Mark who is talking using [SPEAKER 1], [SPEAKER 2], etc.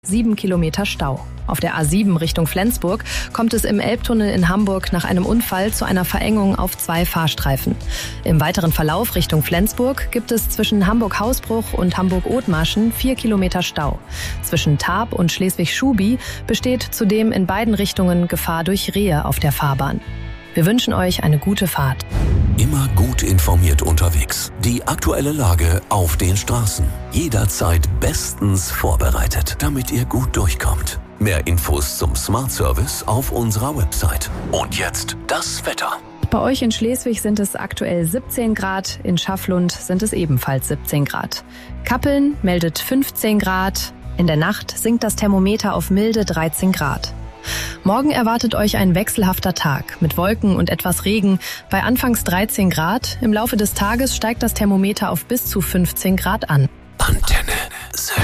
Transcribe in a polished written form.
[SPEAKER 1] 7 Kilometer Stau. Auf der A7 Richtung Flensburg kommt es im Elbtunnel in Hamburg nach einem Unfall zu einer Verengung auf 2 Fahrstreifen. Im weiteren Verlauf Richtung Flensburg gibt es zwischen Hamburg-Hausbruch und Hamburg-Othmarschen 4 Kilometer Stau. Zwischen Tarp und Schleswig-Schubi besteht zudem in beiden Richtungen Gefahr durch Rehe auf der Fahrbahn. Wir wünschen euch eine gute Fahrt.
[SPEAKER 2] Immer gut informiert unterwegs. Die aktuelle Lage auf den Straßen. Jederzeit bestens vorbereitet, damit ihr gut durchkommt. Mehr Infos zum Smart Service auf unserer Website. Und jetzt das Wetter.
[SPEAKER 1] Bei euch in Schleswig sind es aktuell 17 Grad, in Schafflund sind es ebenfalls 17 Grad. Kappeln meldet 15 Grad, in der Nacht sinkt das Thermometer auf milde 13 Grad. Morgen erwartet euch ein wechselhafter Tag mit Wolken und etwas Regen bei anfangs 13 Grad. Im Laufe des Tages steigt das Thermometer auf bis zu 15 Grad an.